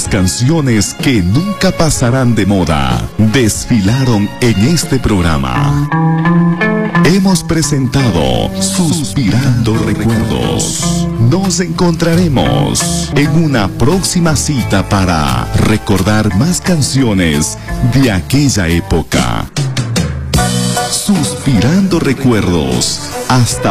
Las canciones que nunca pasarán de moda desfilaron en este programa. Hemos presentado Suspirando Recuerdos. Nos encontraremos en una próxima cita para recordar más canciones de aquella época. Suspirando Recuerdos. Hasta